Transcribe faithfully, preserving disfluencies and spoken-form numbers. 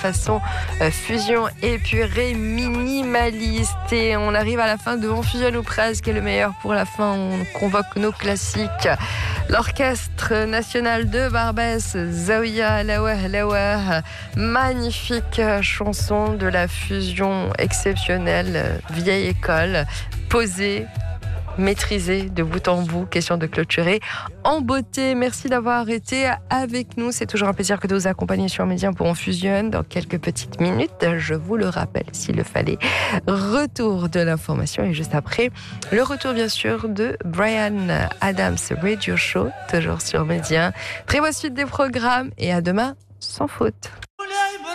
façon euh, fusion épurée minimaliste. Et on arrive à la fin de On fusionne ou presque, et le meilleur pour la fin, on convoque nos classiques. L'Orchestre National de Barbès, Zaouia Laouah Laouah, magnifique chanson de la fusion exceptionnelle, vieille école, posée, maîtrisée de bout en bout. Question de clôturer en beauté. Merci d'avoir été avec nous. C'est toujours un plaisir que de vous accompagner sur Média pour On fusionne. Dans quelques petites minutes, je vous le rappelle s'il le fallait, retour de l'information et juste après, le retour bien sûr de Bryan Adams Radio Show, toujours sur Média. Très bonne suite des programmes et à demain sans faute.